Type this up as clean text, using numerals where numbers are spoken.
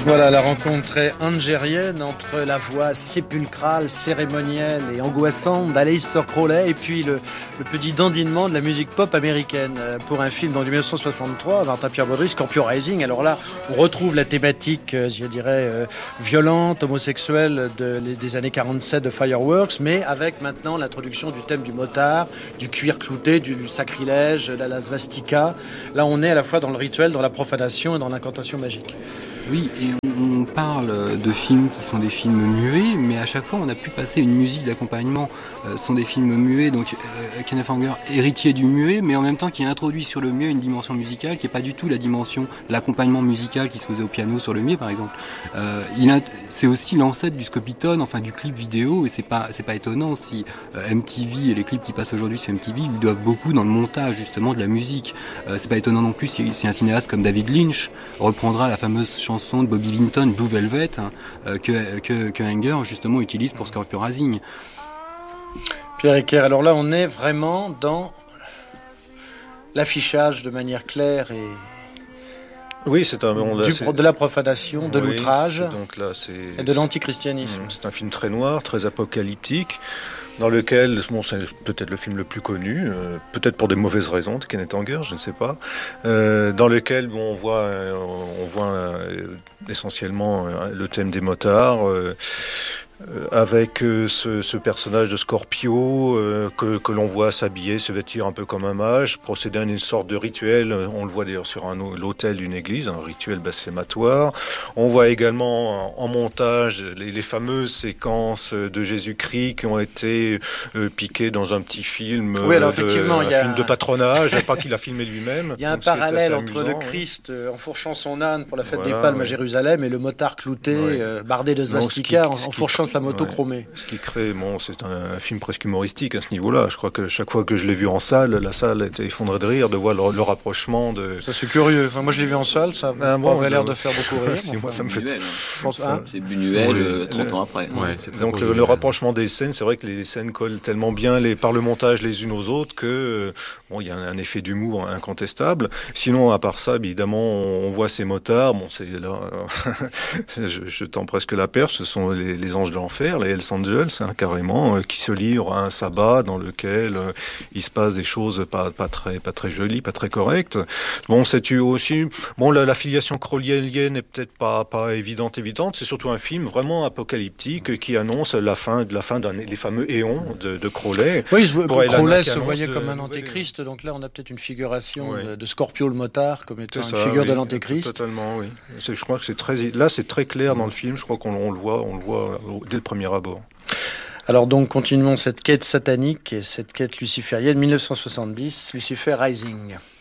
Voilà la rencontre très angérienne entre la voix sépulcrale, cérémonielle et angoissante d'Aleister Crowley et puis le petit dandinement de la musique pop américaine pour un film de 1963, Martin Pierre Baudry, Scorpio Rising. Alors là, on retrouve la thématique, je dirais, violente, homosexuelle des années 47 de Fireworks, mais avec maintenant l'introduction du thème du motard, du cuir clouté, du sacrilège, de la svastika. Là, on est à la fois dans le rituel, dans la profanation et dans l'incantation magique. Oui, et on parle de films qui sont des films muets, mais à chaque fois on a pu passer une musique d'accompagnement. Ce sont des films muets, donc Kenneth Anger, héritier du muet, mais en même temps qui introduit sur le muet une dimension musicale qui n'est pas du tout la dimension, l'accompagnement musical qui se faisait au piano sur le muet par exemple. C'est aussi l'ancêtre du Scopitone, enfin du clip vidéo, et c'est pas étonnant si MTV et les clips qui passent aujourd'hui sur MTV lui doivent beaucoup dans le montage justement de la musique. C'est pas étonnant non plus si un cinéaste comme David Lynch reprendra la fameuse chanson de Bobby Vinton, Blue Velvet, que Anger justement utilise pour Scorpio Rising. Pierre Ecker, alors là on est vraiment dans l'affichage de manière claire et oui, c'est de la profanation, de l'outrage donc là, et de l'antichristianisme. C'est un film très noir, très apocalyptique, dans lequel, c'est peut-être le film le plus connu, peut-être pour des mauvaises raisons, de Kenneth Anger, je ne sais pas, dans lequel on voit essentiellement le thème des motards, avec ce personnage de Scorpio que l'on voit s'habiller, se vêtir un peu comme un mage, procéder à une sorte de rituel. On le voit d'ailleurs sur l'autel d'une église, un rituel blasphématoire. On voit également en montage les fameuses séquences de Jésus-Christ qui ont été piquées dans un petit film, oui, alors effectivement, un film de patronage, pas qu'il a filmé lui-même. Il y a un parallèle entre le Christ enfourchant son âne pour la fête des Palmes à Jérusalem et le motard clouté, bardé de svastika, enfourchant sa moto chromée. Ce qui crée, c'est un film presque humoristique à ce niveau-là. Je crois que chaque fois que je l'ai vu en salle, la salle était effondrée de rire de voir le rapprochement de... Ça c'est curieux. Enfin, moi je l'ai vu en salle, ça avait l'air de faire beaucoup rire. Moi, ça me fait... C'est Buñuel 30 ans après. Ouais, donc le rapprochement des scènes, c'est vrai que les scènes collent tellement bien par le montage les unes aux autres que il y a un effet d'humour incontestable. Sinon, à part ça, évidemment, on voit ces motards. C'est là, je tends presque la perche. Ce sont les anges de l'enfer, les Hells Angels, carrément, qui se livrent à un sabbat dans lequel il se passe des choses pas très jolies, pas très correctes. C'est aussi la filiation crowleyenne n'est peut-être pas évidente. C'est surtout un film vraiment apocalyptique qui annonce la fin des fameux éons de Crowley. Oui, Crowley se voyait comme un antéchrist, donc là on a peut-être une figuration de Scorpio le motard comme étant une figure de l'antéchrist. Totalement, oui. Je crois que c'est très clair dans le film. Je crois qu'on le voit dès le premier abord. Alors donc continuons cette quête satanique et cette quête luciférienne. 1970, Lucifer Rising.